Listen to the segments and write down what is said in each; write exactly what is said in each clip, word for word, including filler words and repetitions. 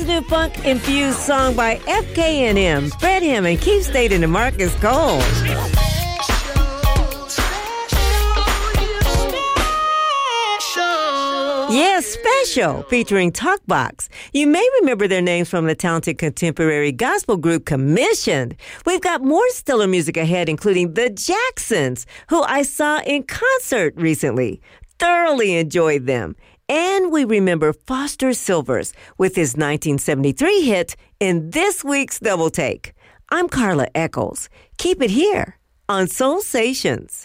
new funk-infused song by F K and M, Fred Hammond, Keith Staten, and Marcus Cole. Yeah, Special, featuring Talkbox. You may remember their names from the talented contemporary gospel group Commissioned. We've got more stellar music ahead, including the Jacksons, who I saw in concert recently. Thoroughly enjoyed them. And we remember Foster Silvers with his nineteen seventy-three hit in this week's Double Take. I'm Carla Eccles. Keep it here on Soulsations.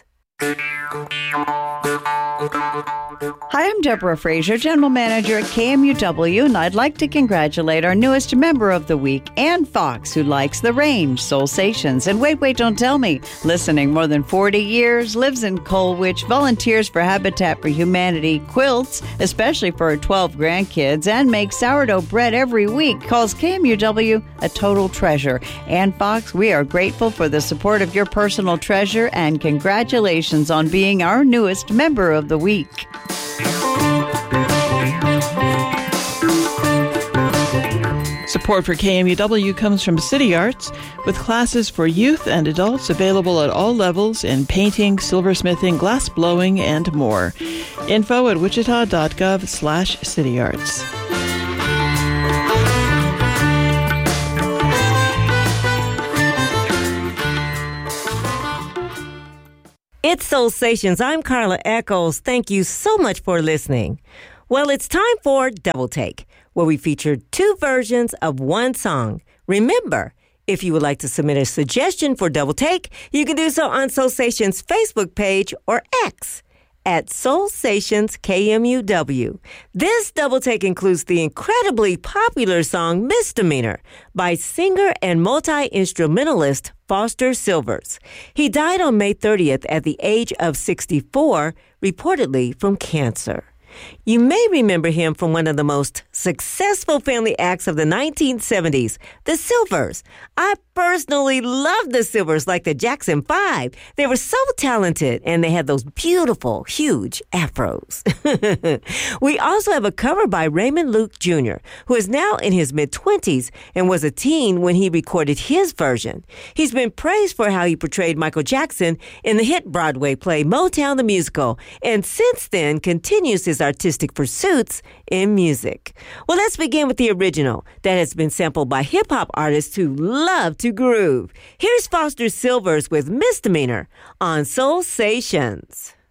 Hi, I'm Deborah Frazier, General Manager at K M U W, and I'd like to congratulate our newest member of the week, Ann Fox, who likes the range, Soulsations. And wait, wait, don't tell me. Listening more than forty years, lives in Colwich, volunteers for Habitat for Humanity, quilts, especially for her twelve grandkids, and makes sourdough bread every week, calls K M U W a total treasure. Ann Fox, we are grateful for the support of your personal treasure, and congratulations on being our newest member of the week. Support for K M U W comes from City Arts, with classes for youth and adults available at all levels in painting, silversmithing, glass blowing, and more. Info at wichita.gov slash cityarts. It's Soulsations. I'm Carla Eccles. Thank you so much for listening. Well, it's time for Double Take, where we feature two versions of one song. Remember, if you would like to submit a suggestion for Double Take, you can do so on Soulsations' Facebook page or X at Soulsations K M U W. This Double Take includes the incredibly popular song Misdemeanor by singer and multi-instrumentalist Foster Silvers. He died on May thirtieth at the age of sixty-four, reportedly from cancer. You may remember him from one of the most successful family acts of the nineteen seventies, the Silvers. I personally loved the Silvers like the Jackson Five. They were so talented, and they had those beautiful, huge afros. We also have a cover by Raymond Luke Junior, who is now in his mid-twenties and was a teen when he recorded his version. He's been praised for how he portrayed Michael Jackson in the hit Broadway play Motown the Musical, and since then continues his artistic pursuits in music. Well, let's begin with the original that has been sampled by hip-hop artists who love to groove. Here's Foster Silvers with Misdemeanor on Soulsations.